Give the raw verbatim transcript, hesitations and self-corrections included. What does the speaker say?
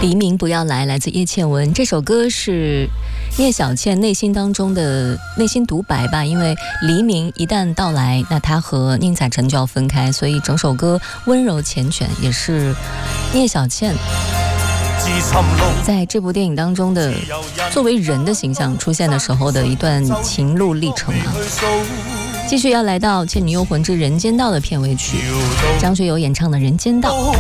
黎明不要来，来自叶倩文。这首歌是聂小倩内心当中的内心独白吧，因为黎明一旦到来，那她和宁采臣就要分开，所以整首歌温柔缱绻，也是聂小倩在这部电影当中的作为人的形象出现的时候的一段情路历程啊。继续要来到《倩女幽魂之人间道》的片尾曲，张学友演唱的《人间道》。